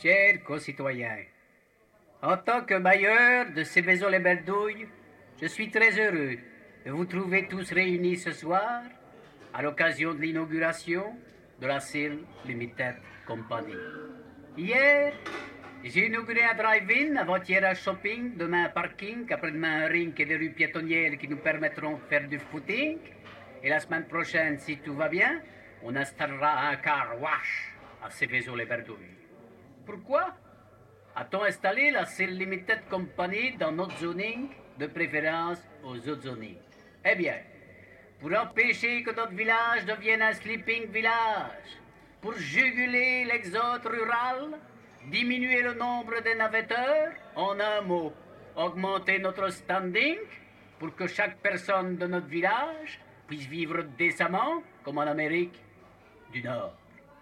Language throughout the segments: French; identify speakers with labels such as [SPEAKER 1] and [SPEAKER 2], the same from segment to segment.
[SPEAKER 1] Chers concitoyens, en tant que bailleur de Céveso-les-Berdouilles, je suis très heureux de vous trouver tous réunis ce soir à l'occasion de l'inauguration de la SIL Limited Company. Hier, j'ai inauguré un drive-in, avant-hier un shopping, demain un parking, après-demain un rink et des rues piétonnières qui nous permettront de faire du footing. Et la semaine prochaine, si tout va bien, on installera un car wash à Céveso-les-Berdouilles. Pourquoi a-t-on installé la SIL Limited Company dans notre zoning, de préférence aux autres zonings? Eh bien, pour empêcher que notre village devienne un sleeping village, pour juguler l'exode rural, diminuer le nombre des navetteurs, en un mot, augmenter notre standing pour que chaque personne de notre village puisse vivre décemment comme en Amérique du Nord.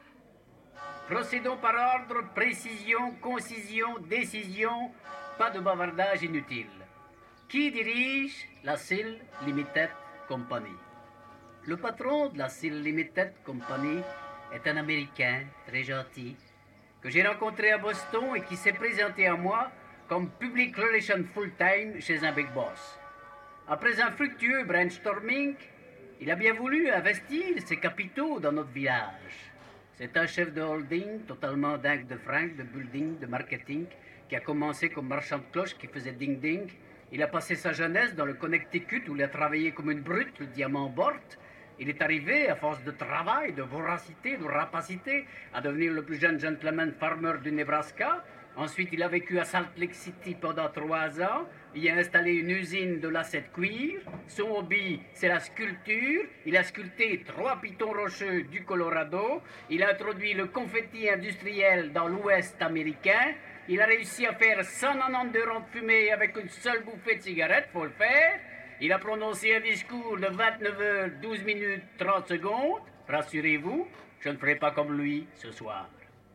[SPEAKER 1] Procédons par ordre, précision, concision, décision, pas de bavardage inutile. Qui dirige la SIL Limited Company? Le patron de la SIL Limited Company est un Américain très gentil que j'ai rencontré à Boston et qui s'est présenté à moi comme Public Relations Full-Time chez un Big Boss. Après un fructueux brainstorming, il a bien voulu investir ses capitaux dans notre village. C'est un chef de holding totalement dingue de fringues, de building, de marketing, qui a commencé comme marchand de cloches qui faisait ding-ding. Il a passé sa jeunesse dans le Connecticut où il a travaillé comme une brute, le diamant Bort. Il est arrivé, à force de travail, de voracité, de rapacité, à devenir le plus jeune gentleman farmer du Nebraska. Ensuite, il a vécu à Salt Lake City pendant 3 ans. Il a installé une usine de lacets de cuir. Son hobby, c'est la sculpture. Il a sculpté 3 pitons rocheux du Colorado. Il a introduit le confetti industriel dans l'Ouest américain. Il a réussi à faire 192 rangs de fumée avec une seule bouffée de cigarette, faut le faire. Il a prononcé un discours de 29 heures, 12 minutes, 30 secondes. Rassurez-vous, je ne ferai pas comme lui ce soir.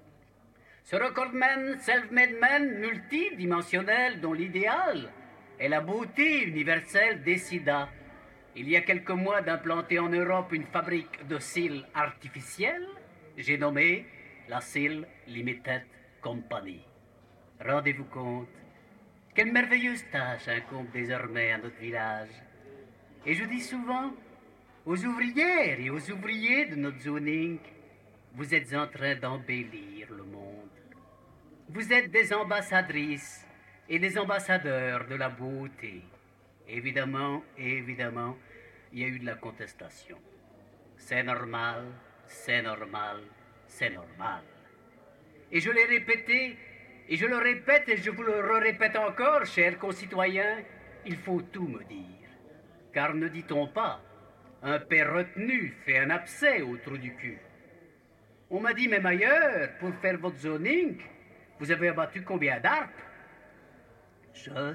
[SPEAKER 1] Ce recordman, self-made man, multidimensionnel, dont l'idéal est la beauté universelle, décida, il y a quelques mois, d'implanter en Europe une fabrique de cils artificiels. J'ai nommé la SIL Limited Company. Rendez-vous compte, quelle merveilleuse tâche incombe désormais à notre village. Et je dis souvent aux ouvrières et aux ouvriers de notre zoning, vous êtes en train d'embellir le monde. Vous êtes des ambassadrices et des ambassadeurs de la beauté. Évidemment, il y a eu de la contestation. C'est normal, c'est normal, c'est normal. Et je l'ai répété, et je le répète, et je vous le répète encore, chers concitoyens, il faut tout me dire. Car ne dit-on pas, un père retenu fait un abcès au trou du cul. On m'a dit, même ailleurs, pour faire votre zoning, vous avez abattu combien d'arbres? Je